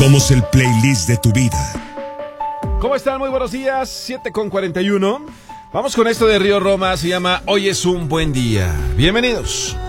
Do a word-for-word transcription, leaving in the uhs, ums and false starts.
Somos el playlist de tu vida. ¿Cómo están? Muy buenos días, siete con cuarenta y uno. Vamos con esto de Río Roma, se llama Hoy es un buen día. Bienvenidos.